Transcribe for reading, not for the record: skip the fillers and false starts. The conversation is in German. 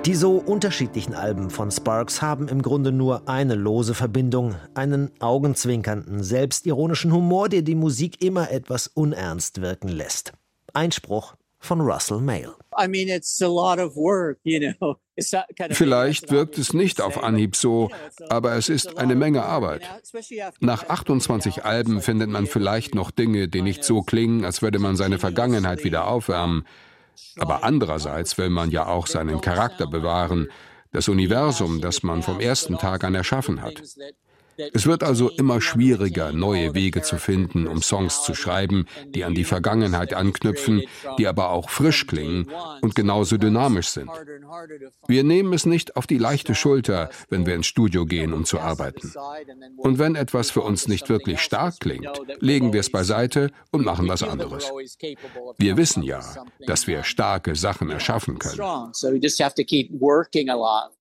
Die so unterschiedlichen Alben von Sparks haben im Grunde nur eine lose Verbindung, einen augenzwinkernden, selbstironischen Humor, der die Musik immer etwas unernst wirken lässt. Einspruch von Russell Mael. Vielleicht wirkt es nicht auf Anhieb so, aber es ist eine Menge Arbeit. Nach 28 Alben findet man vielleicht noch Dinge, die nicht so klingen, als würde man seine Vergangenheit wieder aufwärmen. Aber andererseits will man ja auch seinen Charakter bewahren, das Universum, das man vom ersten Tag an erschaffen hat. Es wird also immer schwieriger, neue Wege zu finden, um Songs zu schreiben, die an die Vergangenheit anknüpfen, die aber auch frisch klingen und genauso dynamisch sind. Wir nehmen es nicht auf die leichte Schulter, wenn wir ins Studio gehen, um zu arbeiten. Und wenn etwas für uns nicht wirklich stark klingt, legen wir es beiseite und machen was anderes. Wir wissen ja, dass wir starke Sachen erschaffen können.